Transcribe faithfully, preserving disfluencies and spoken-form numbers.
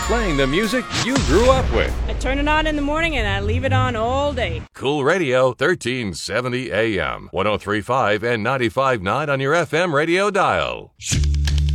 playing the music you grew up with. I turn it on in the morning and I leave it on all day. Cool Radio, thirteen seventy A M, one oh three point five and ninety-five point nine on your F M radio dial.